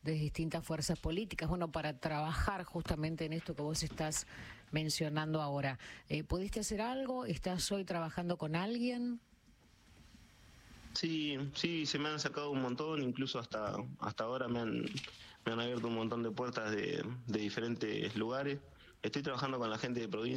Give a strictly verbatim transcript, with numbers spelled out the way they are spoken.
de distintas fuerzas políticas, bueno, para trabajar justamente en esto que vos estás mencionando ahora. Eh, ¿Pudiste hacer algo? ¿Estás hoy trabajando con alguien? Sí, sí, se me han sacado un montón, incluso hasta, hasta ahora me han, me han abierto un montón de puertas de, de diferentes lugares. Estoy trabajando con la gente de provincia.